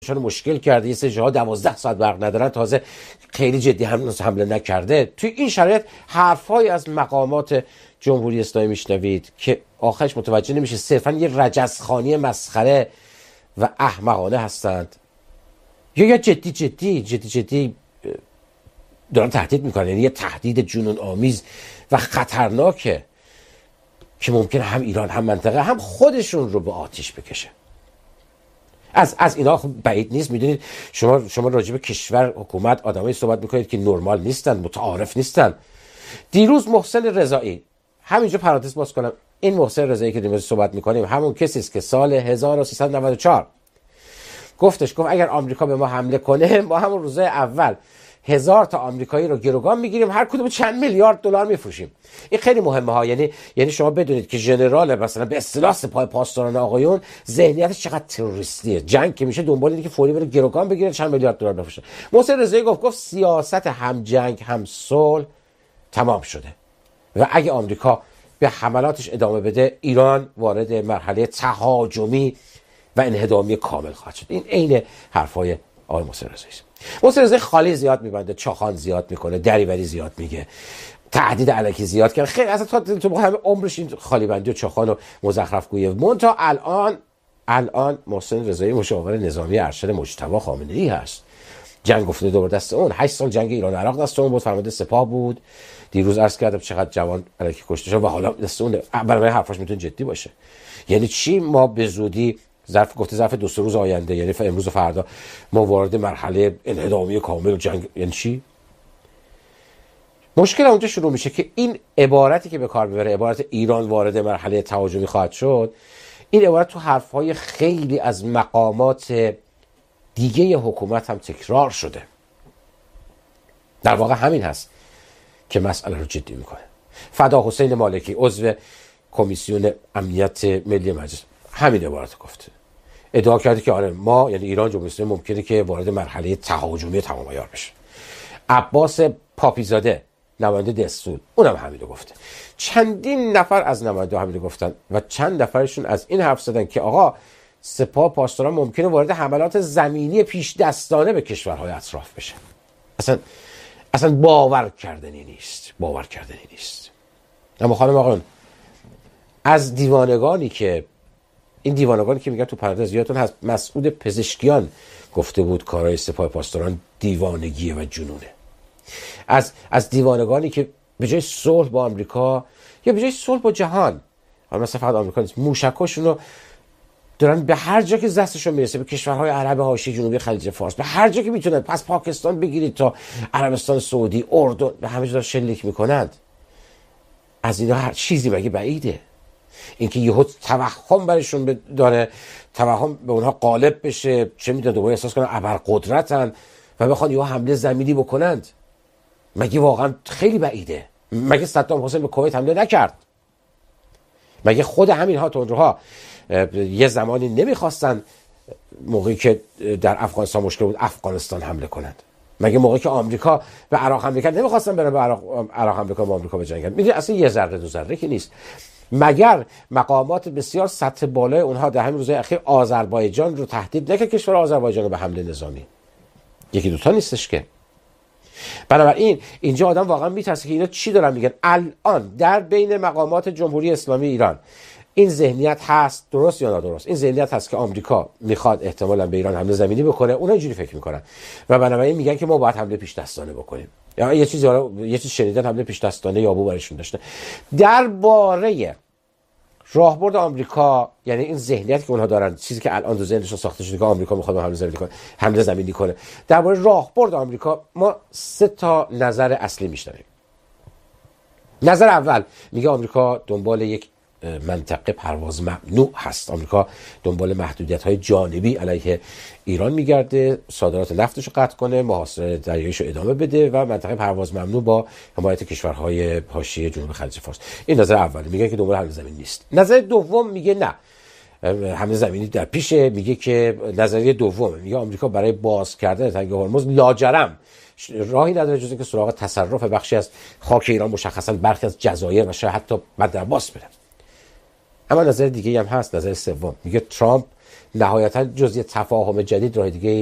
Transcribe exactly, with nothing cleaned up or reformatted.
شون مشکل کرده، یه سری جاها دوازده ساعت برق ندارن، تازه خیلی جدی هم حمله نکرده. توی این شرایط حرفای از مقامات جمهوری اسلامی میشنوید که آخرش متوجه نمیشه صرفا یه رجزخوانی مسخره و احمقانه هستند، یا یا جدی جدی جدی جدی دارن تهدید میکنن. یعنی یه تهدید جنون آمیز و خطرناکه که ممکنه هم ایران هم منطقه هم خودشون رو به آتش بکشه. از از اینا خب بعید نیست. میدونید شما شما راجع به کشور، حکومت، آدمایی صحبت میکنید که نرمال نیستن، متعارف نیستن. دیروز محسن رضایی، همینجا پرانتز باز کنم، این محسن رضایی که دیروز صحبت میکنیم همون کسی است که سال هزار و سیصد و نود و چهار گفتش گفت اگر آمریکا به ما حمله کنه ما همون روزای اول هزار تا آمریکایی رو گروگان میگیریم، هر کدوم چند میلیارد دلار میفروشیم. این خیلی مهمه ها. یعنی یعنی شما بدونید که ژنرال مثلا به اصطلاح سپاه پاسداران آقایون ذهنیتش چقدر تروریستیه. جنگ که میشه دنبال اینه که فوری بره گروگان بگیره، چند میلیارد دلار بفروشه. محسن رضایی گفت گفت سیاست هم جنگ هم صلح تمام شده و اگه آمریکا به حملاتش ادامه بده ایران وارد مرحله تهاجمی و انهدامی کامل خواهد شد. این عین حرفای آقای محسن رضایی است. محسن رضایی خالی زیاد میبنده، چاخان زیاد میکنه، دریوری زیاد میگه، تهدید الکی زیاد کرد. خیلی اصلا تا تو همه عمرش این خالی بندی و چاخان و مزخرف گویه. منتها الان الان محسن رضایی مشاور نظامی ارشد مجتبی خامنه‌ای هست. جنگ افتاده دور دست اون. هشت سال جنگ ایران و عراق دست اون بود، فرمانده سپاه بود. دیروز عرض کردم چقدر جوان الکی کشته شد و حالا دست اون. برای حرفاش میتونه جدی باشه. یعنی چی ما به زودی ظرف گفته ظرف دو سه روز آینده، یعنی امروز و فردا ما وارد مرحله انهدامی کامل و جنگ. یعنی چی؟ مشکل اونجا شروع میشه که این عبارتی که به کار میبره، عبارت ایران وارد مرحله تهاجمی خواهد شد، این عبارت تو حرفهای خیلی از مقامات دیگه حکومت هم تکرار شده. در واقع همین هست که مسئله رو جدی میکنه. فدا حسین مالکی عضو کمیسیون امنیت ملی مجلس همین عبارت گفته. ادعا کرده که آره ما یعنی ایران جمهوری اسلامی ممکنه که وارد مرحله تهاجمی تمام عیار بشه. عباس پاپیزاده نماینده دستور اونم همین رو گفته. چندین نفر از نماینده همین رو گفتن و چند نفرشون از این حرف زدن که آقا سپاه پاسداران ممکنه وارد حملات زمینی پیش دستانه به کشورهای اطراف بشه. اصلا اصلا باور کردنی نیست، باور کردنی نیست. اما خانم آقایون، از دیوانگانی که این دیوانگانی که میگن تو پرانتز یادتون هست مسعود پزشکیان گفته بود کارهای سپاه پاسداران دیوانگیه و جنونه. از از دیوانگانی که به جای صلح با آمریکا یا به جای صلح با جهان، حالا مثلا فقط آمریکا نیست، موشکاشون رو دارن به هر جا که دستشون میرسه، به کشورهای عرب حاشیه جنوبی خلیج فارس، به هر جا که میتونن، پس پاکستان بگیرید تا عربستان سعودی، اردن، به همه جا شلیک میکنند. از اینا هر چیزی مگه بعیده؟ اینکه یهو توهم برشون داره، توهم به اونها غالب بشه، چه میدونم دوباره احساس کنن ابرقدرتن و بخوان یهو حمله زمینی بکنند، مگه واقعا خیلی بعیده؟ مگه صدام حسین به کویت حمله نکرد؟ مگه خود همین ها تندروها یه زمانی نمیخواستن موقعی که در افغانستان مشکل بود افغانستان حمله کنند؟ مگه موقعی که آمریکا به عراق حمله کرد نمیخواستن برن به عراق عراق حمله کنن، با آمریکا بجنگن؟ میدونی اصلا یه ذره دو ذره که نیست. مگر مقامات بسیار سطح بالای اونها در همین روزهای اخیر آذربایجان رو تهدید نکرد، کشور آذربایجان رو به حمله نظامی؟ یکی دوتا نیستش که. بنابراین اینجا آدم واقعا میترسه که اینا چی دارن میگن. الان در بین مقامات جمهوری اسلامی ایران این ذهنیت هست، درست یا نادرست، این ذهنیت هست که آمریکا میخواد احتمالاً به ایران حمله زمینی بکنه، اونها اینجوری فکر میکنن و بنابراین میگن که ما باید حمله پیش دستانه بکنیم. یا یه چیزی یه چیز شنیدن حمله پیش دستانه یابو برشون داشته. درباره راهبرد آمریکا، یعنی این ذهنیت که اونها دارن، چیزی که الان تو ذهنشون ساخته شده که آمریکا میخواد حمله زمینی کنه، حمله زمینی کنه، درباره راهبرد آمریکا ما سه تا نظر اصلی میشنویم. نظر اول میگه آمریکا دنبال یک منطقه پرواز ممنوع هست. آمریکا دنبال محدودیت‌های جانبی علیه ایران میگرده، صادرات نفتش رو قطع کنه، محاصره دریاییش رو ادامه بده و منطقه پرواز ممنوع با حمایت کشورهای حاشیه جنوب خلیج فارس. این نظر اولی، میگه که دنبال حمله زمینی نیست. نظر دوم میگه نه، حمله زمینی در پیشه. میگه که نظریه دوم میگه آمریکا برای باز کردن تنگه هرمز لاجرم راهی نداره جز اینکه سراغ تصرف بخشی از خاک ایران، مشخصا برخی از جزایر و شاید حتی بندر عباس بره. اما نظر دیگه هم هست، نظر سوم. میگه ترامپ نهایتا جز یه تفاهم جدید راه دیگه